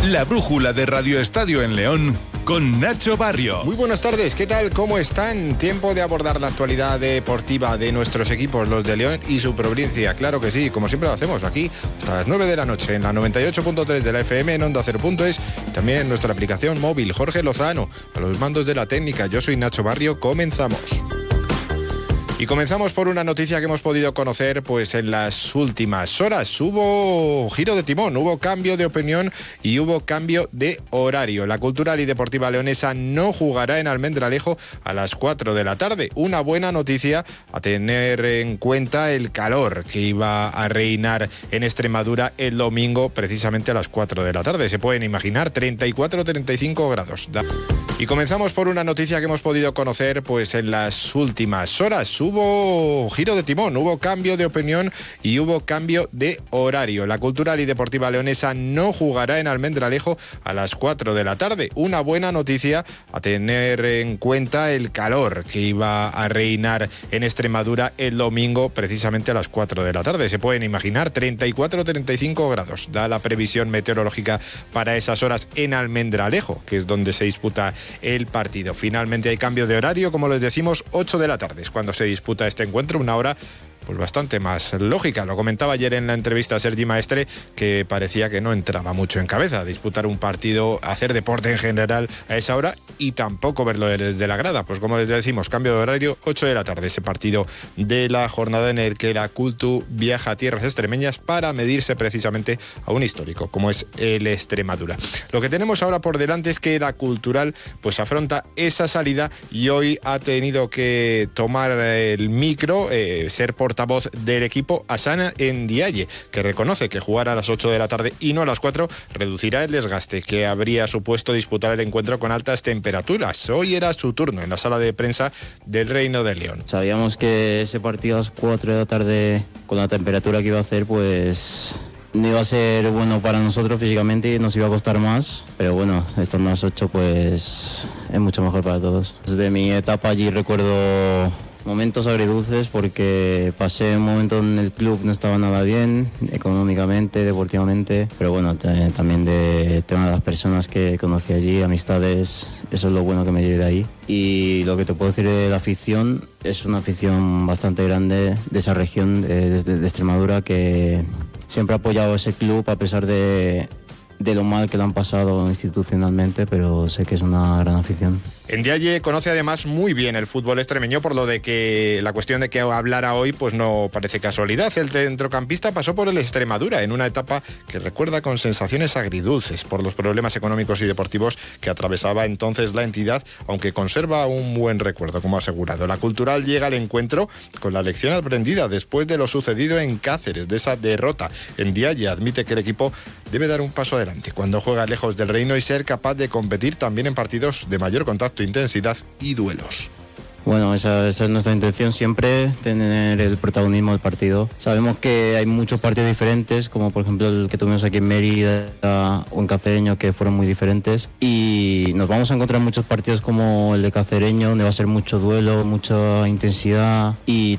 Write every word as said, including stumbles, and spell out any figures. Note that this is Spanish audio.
La brújula de Radio Estadio en León con Nacho Barrio. Muy buenas tardes, ¿qué tal? ¿Cómo están? Tiempo de abordar la actualidad deportiva de nuestros equipos, los de León y su provincia. Claro que sí, como siempre lo hacemos aquí hasta las nueve de la noche en la noventa y ocho punto tres de la F M, en Onda Cero punto es y también en nuestra aplicación móvil. Jorge Lozano, a los mandos de la técnica. Yo soy Nacho Barrio, comenzamos. Y comenzamos por una noticia que hemos podido conocer pues en las últimas horas. Hubo giro de timón, hubo cambio de opinión y hubo cambio de horario. La Cultural y Deportiva Leonesa no jugará en Almendralejo a las cuatro de la tarde. Una buena noticia a tener en cuenta el calor que iba a reinar en Extremadura el domingo precisamente a las cuatro de la tarde. Se pueden imaginar, treinta y cuatro a treinta y cinco grados. Y comenzamos por una noticia que hemos podido conocer pues en las últimas horas. Hubo giro de timón, hubo cambio de opinión y hubo cambio de horario. La Cultural y Deportiva Leonesa no jugará en Almendralejo a las cuatro de la tarde. Una buena noticia a tener en cuenta el calor que iba a reinar en Extremadura el domingo precisamente a las cuatro de la tarde. Se pueden imaginar, treinta y cuatro a treinta y cinco grados. Da la previsión meteorológica para esas horas en Almendralejo, que es donde se disputa el partido. Finalmente hay cambio de horario, como les decimos, ocho de la tarde es cuando se disputa este encuentro, una hora pues bastante más lógica. Lo comentaba ayer en la entrevista a Sergi Maestre, que parecía que no entraba mucho en cabeza disputar un partido, hacer deporte en general a esa hora y tampoco verlo desde la grada. Pues como les decimos, cambio de horario, ocho de la tarde, ese partido de la jornada en el que la Cultu viaja a tierras extremeñas para medirse precisamente a un histórico como es el Extremadura. Lo que tenemos ahora por delante es que la Cultural pues afronta esa salida y hoy ha tenido que tomar el micro, eh, ser portavoz del equipo Asana Ndiaye, que reconoce que jugar a las ocho de la tarde y no a las cuatro reducirá el desgaste que habría supuesto disputar el encuentro con altas temperaturas. Hoy era su turno en la sala de prensa del Reino de León. Sabíamos que ese partido a las cuatro de la tarde, con la temperatura que iba a hacer, pues no iba a ser bueno para nosotros físicamente y nos iba a costar más, pero bueno, estando a las ocho pues es mucho mejor para todos. Desde mi etapa allí recuerdo momentos agridulces porque pasé un momento en el club no estaba nada bien, económicamente, deportivamente, pero bueno, t- también de tema de las personas que conocí allí, amistades, eso es lo bueno que me llevé de ahí. Y lo que te puedo decir de la afición, es una afición bastante grande de esa región, de, de, de Extremadura, que siempre ha apoyado ese club a pesar de, de lo mal que lo han pasado institucionalmente, pero sé que es una gran afición. Ndiaye conoce además muy bien el fútbol extremeño, por lo de que la cuestión de que hablara hoy pues no parece casualidad. El centrocampista pasó por el Extremadura en una etapa que recuerda con sensaciones agridulces por los problemas económicos y deportivos que atravesaba entonces la entidad, aunque conserva un buen recuerdo, como ha asegurado. La Cultural llega al encuentro con la lección aprendida después de lo sucedido en Cáceres, de esa derrota. Ndiaye admite que el equipo debe dar un paso adelante cuando juega lejos del reino y ser capaz de competir también en partidos de mayor contacto, intensidad y duelos. Bueno, esa, esa es nuestra intención siempre, tener el protagonismo del partido. Sabemos que hay muchos partidos diferentes, como por ejemplo el que tuvimos aquí en Mérida o en Cacereño, que fueron muy diferentes. Y nos vamos a encontrar muchos partidos como el de Cacereño, donde va a ser mucho duelo, mucha intensidad. Y